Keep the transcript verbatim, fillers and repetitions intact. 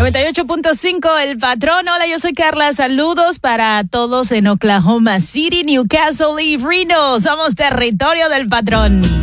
noventa y ocho punto cinco El Patrón. Hola, yo soy Carla. Saludos para todos en Oklahoma City, Newcastle y Reno. Somos territorio del Patrón.